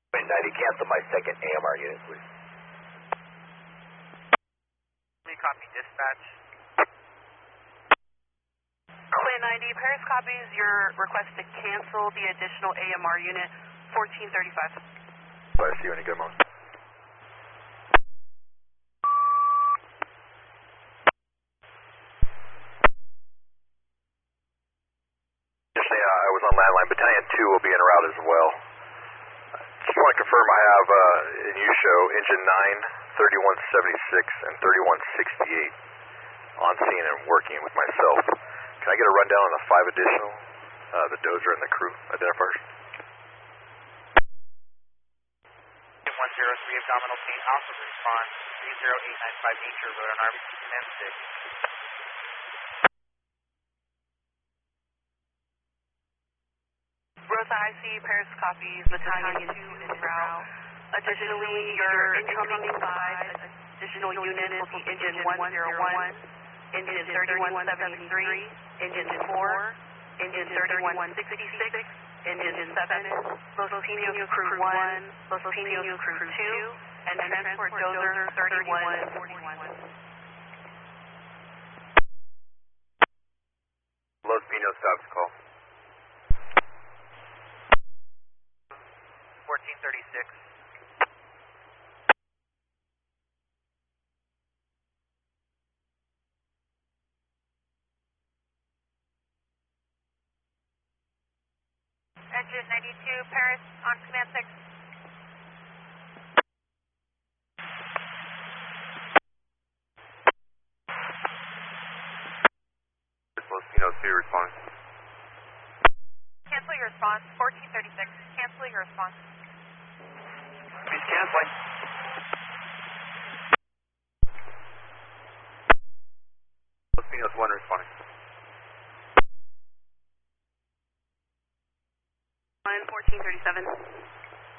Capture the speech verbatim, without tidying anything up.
ninety, cancel my second A M R unit, please. Copy dispatch. Quinn ninety, Paris copies your request to cancel the additional A M R unit fourteen thirty-five. I see you any good moment. Just say uh, I was on landline. Battalion two will be en route as well. Just want to confirm I have uh, in U show engine nine, thirty-one seventy-six, and thirty-one sixty-eight on scene and working with myself. Can I get a rundown on the five additional, uh, the dozer and the crew identifiers? one zero three abdominal pain, Alpha respond three zero eight nine five nature road on R B C command six. Rosa I C, Paris copies, Battalion two en route. Additionally, your incoming five additional units will be engine one zero one, engine thirty-one seventy-three, engine four, engine thirty-one sixty-six, engine seven, Los Pinos Crew one, Los Pinos Crew two, and Transport Dozer thirty-one forty-one. Los Pinos stops call. fourteen thirty-six. Engine ninety-two, Paris, on command six. Los Pinos two responding. Cancel your response, fourteen thirty-six. Cancel your response. He's canceling. Los Pinos one responding. fourteen thirty-seven.